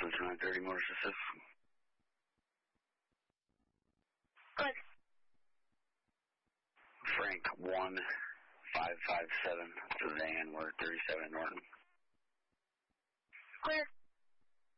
Austin 230 Motors Assist. Good. Frank 1557 to Van, we're 37 Norton. Clear.